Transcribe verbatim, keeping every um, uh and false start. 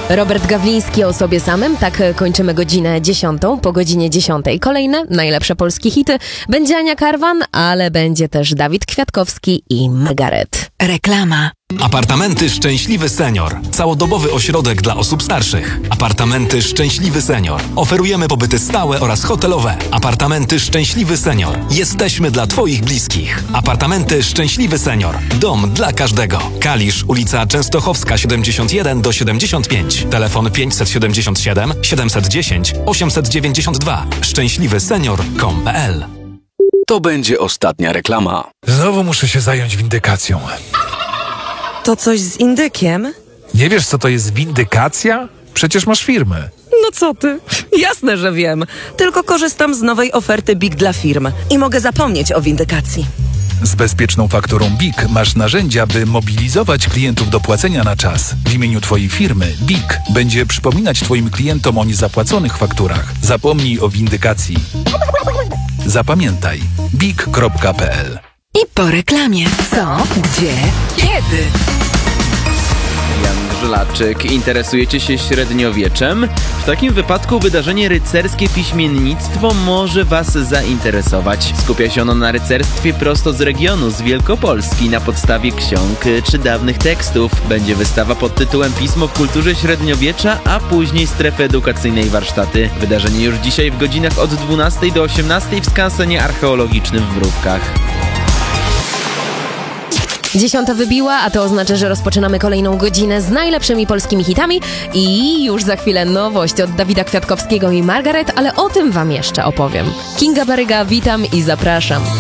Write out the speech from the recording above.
Robert Gawliński o sobie samym. Tak kończymy godzinę dziesiątą. Po godzinie dziesiątej kolejne najlepsze polskie hity. Będzie Ania Karwan, ale będzie też Dawid Kwiatkowski i Margaret. Reklama. Apartamenty Szczęśliwy Senior. Całodobowy ośrodek dla osób starszych. Apartamenty Szczęśliwy Senior. Oferujemy pobyty stałe oraz hotelowe. Apartamenty Szczęśliwy Senior. Jesteśmy dla Twoich bliskich. Apartamenty Szczęśliwy Senior. Dom dla każdego. Kalisz, ulica Częstochowska siedemdziesiąt jeden do siedemdziesiąt pięć. Telefon pięćset siedemdziesiąt siedem siedemset dziesięć osiemset dziewięćdziesiąt dwa. szczęśliwy senior kropka com kropka p l. To będzie ostatnia reklama. Znowu muszę się zająć windykacją. To coś z indykiem? Nie wiesz, co to jest windykacja? Przecież masz firmę. No co ty? Jasne, że wiem. Tylko korzystam z nowej oferty BIG dla firm i mogę zapomnieć o windykacji. Z bezpieczną fakturą BIG masz narzędzia, by mobilizować klientów do płacenia na czas. W imieniu Twojej firmy BIG będzie przypominać Twoim klientom o niezapłaconych fakturach. Zapomnij o windykacji. Zapamiętaj big kropka p l. I po reklamie. Co? Gdzie? Kiedy? Jan Żelaczyk. Interesujecie się średniowieczem? W takim wypadku wydarzenie Rycerskie Piśmiennictwo może Was zainteresować. Skupia się ono na rycerstwie prosto z regionu, z Wielkopolski, na podstawie ksiąg czy dawnych tekstów. Będzie wystawa pod tytułem Pismo w kulturze średniowiecza, a później strefy edukacyjne i warsztaty. Wydarzenie już dzisiaj w godzinach od dwunastej do osiemnastej w skansenie archeologicznym w Mrówkach. Dziesiąta wybiła, a to oznacza, że rozpoczynamy kolejną godzinę z najlepszymi polskimi hitami i już za chwilę nowość od Dawida Kwiatkowskiego i Margaret, ale o tym Wam jeszcze opowiem. Kinga Baryga, witam i zapraszam.